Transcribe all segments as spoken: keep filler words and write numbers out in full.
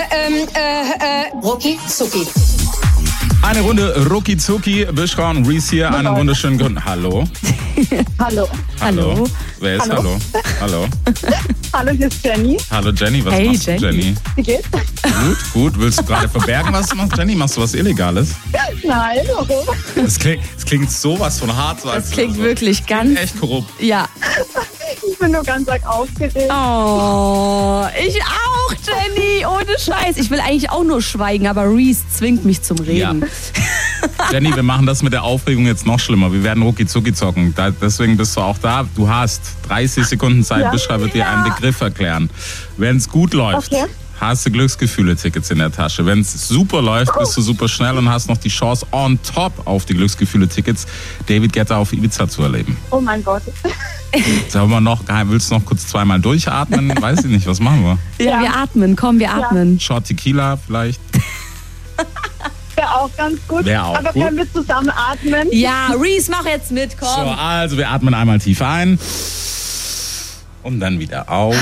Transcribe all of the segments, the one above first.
ähm, äh, äh, Rucki Zucki. Eine Runde Rucki Zucki. Bishra und Reese hier. Einen wunderschönen guten... Hallo? Hallo. Hallo. Hallo. Wer ist Hallo? Hallo. Hallo, hier ist Jenny. Hallo Jenny, was Hey, machst Jenny. du, Jenny? Wie geht's? Gut, gut. Willst du gerade verbergen, was du machst? Jenny, machst du was Illegales? Nein, warum? Das klingt, das klingt sowas von hart. So, Das klingt wirklich ganz... echt korrupt. Ja. Ich bin nur ganz arg aufgeregt. Oh, ich auch, Jenny. Ohne Scheiß. Ich will eigentlich auch nur schweigen, aber Reese zwingt mich zum Reden. Jenny, wir machen das mit der Aufregung jetzt noch schlimmer. Wir werden Rucki Zucki zocken. Da, deswegen bist du auch da. Du hast dreißig Sekunden Zeit. Ja. Bishra wird dir einen Begriff erklären. Wenn es gut läuft, Okay. hast du Glücksgefühle-Tickets in der Tasche. Wenn es super läuft, bist du super schnell und hast noch die Chance on top auf die Glücksgefühle-Tickets, David Guetta auf Ibiza zu erleben. Oh mein Gott. Sagen wir noch, willst du noch kurz zweimal durchatmen? Weiß ich nicht, was machen wir? Ja, Ja. wir atmen. Komm, wir atmen. Shot Tequila vielleicht? Wäre auch ganz gut. Wär auch Aber gut. können wir zusammen atmen? Ja, Reese, mach jetzt mit, So, komm. also wir atmen einmal tief ein und dann wieder aus.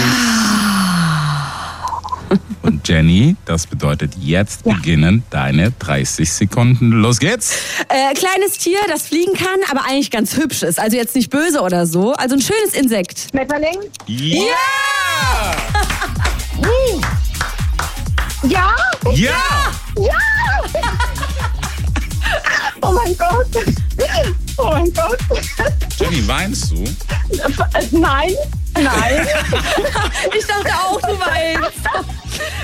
Und Jenny, das bedeutet jetzt beginnen deine dreißig Sekunden. Los geht's! Äh, kleines Tier, das fliegen kann, aber eigentlich ganz hübsch ist. Also jetzt nicht böse oder so. Also ein schönes Insekt. Schmetterling? Ja! Ja? Ja! Ja! Oh mein Gott. Oh mein Gott. Jenny, weinst du? Nein, nein. Ich dachte auch, du weinst.